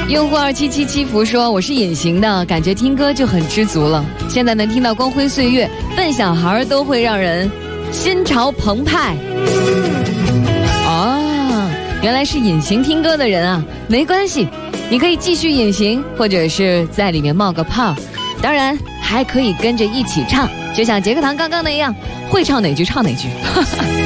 用户2777福说：“我是隐形的，感觉听歌就很知足了。现在能听到光辉岁月，笨小孩都会让人心潮澎湃。”哦，原来是隐形听歌的人啊，没关系，你可以继续隐形，或者是在里面冒个泡，当然还可以跟着一起唱，就像杰克堂刚刚那样，会唱哪句唱哪句。